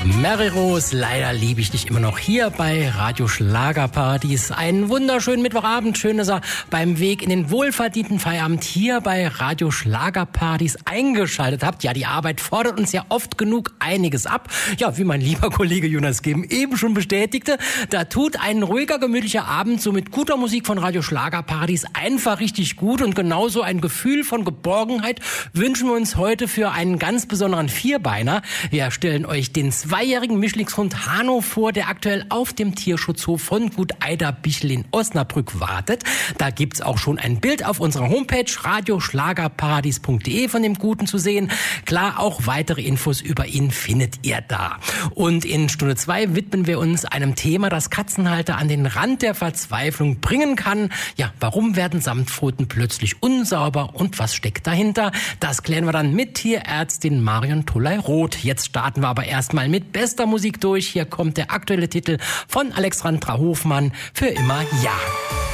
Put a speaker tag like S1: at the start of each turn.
S1: Mary Rose, leider liebe ich dich immer noch hier bei Radio Schlagerparadies. Einen wunderschönen Mittwochabend, schön, dass ihr beim Weg in den wohlverdienten Feierabend hier bei Radio Schlagerparadies eingeschaltet habt. Ja, die Arbeit fordert uns ja oft genug einiges ab. Ja, wie mein lieber Kollege Jonas Geben eben schon bestätigte, da tut ein ruhiger, gemütlicher Abend so mit guter Musik von Radio Schlagerparadies einfach richtig gut. Und genauso ein Gefühl von Geborgenheit wünschen wir uns heute für einen ganz besonderen Vierbeiner. Wir stellen euch den zweijährigen Mischlingshund Hano vor, der aktuell auf dem Tierschutzhof von Gut Eiderbichl in Osnabrück wartet. Da gibt's auch schon ein Bild auf unserer Homepage radioschlagerparadies.de von dem Guten zu sehen. Klar, auch weitere Infos über ihn findet ihr da. Und in Stunde 2 widmen wir uns einem Thema, das Katzenhalter an den Rand der Verzweiflung bringen kann. Ja, warum werden Samtpfoten plötzlich unsauber und was steckt dahinter? Das klären wir dann mit Tierärztin Marion Toley-Roth. Jetzt starten wir aber erstmal mit bester Musik durch. Hier kommt der aktuelle Titel von Alexandra Hofmann, Für immer ja.